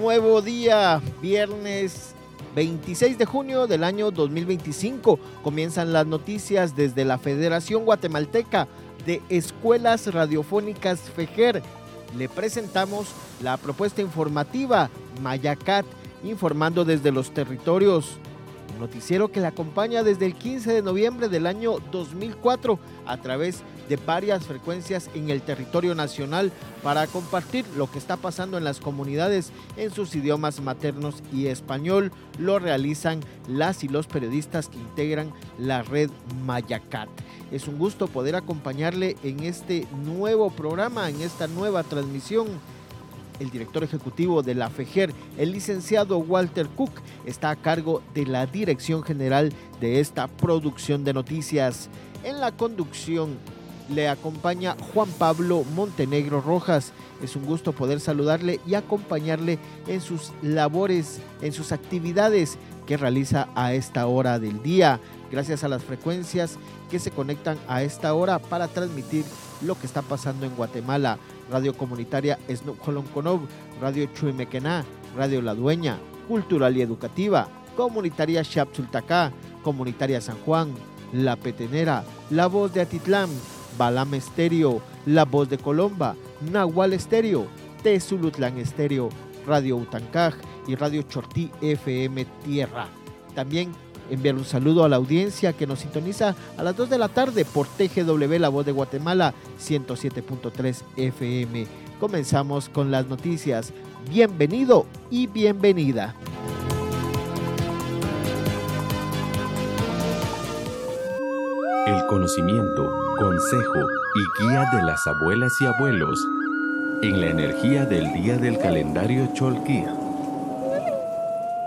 nuevo día, viernes 26 de junio del año 2025. Comienzan las noticias desde la Federación Guatemalteca de Escuelas Radiofónicas FEJER. Le presentamos la propuesta informativa Mayacat, informando desde los territorios. Un noticiero que le acompaña desde el 15 de noviembre del año 2004 a través de varias frecuencias en el territorio nacional para compartir lo que está pasando en las comunidades en sus idiomas maternos y español. Lo realizan las y los periodistas que integran la red Mayacat. Es un gusto poder acompañarle en este nuevo programa, en esta nueva transmisión. El director ejecutivo de la FEJER, el licenciado Walter Cook, está a cargo de la dirección general de esta producción de noticias. En la conducción le acompaña Juan Pablo Montenegro Rojas. Es un gusto poder saludarle y acompañarle en sus labores, en sus actividades que realiza a esta hora del día, gracias a las frecuencias que se conectan a esta hora para transmitir lo que está pasando en Guatemala. Radio Comunitaria Esnuc-Jolonconov, Radio Chuimequená, Radio La Dueña, Cultural y Educativa, Comunitaria Xapsultacá, Comunitaria San Juan, La Petenera, La Voz de Atitlán, Balam Estéreo, La Voz de Colomba, Nahual Estéreo, Tezulutlán Estéreo, Radio Utancaj y Radio Chortí FM Tierra. También enviar un saludo a la audiencia que nos sintoniza a las 2 de la tarde por TGW La Voz de Guatemala 107.3 FM. Comenzamos con las noticias. Bienvenido y bienvenida. El conocimiento, consejo y guía de las abuelas y abuelos en la energía del día del calendario Cholquí.